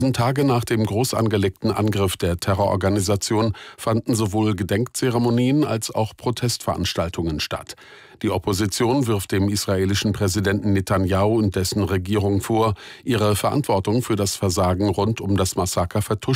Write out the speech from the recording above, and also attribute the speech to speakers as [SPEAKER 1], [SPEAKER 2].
[SPEAKER 1] Tage nach dem groß angelegten Angriff der Terrororganisation fanden sowohl Gedenkzeremonien als auch Protestveranstaltungen statt. Die Opposition wirft dem israelischen Präsidenten Netanjahu und dessen Regierung vor, ihre Verantwortung für das Versagen rund um das Massaker vertuschen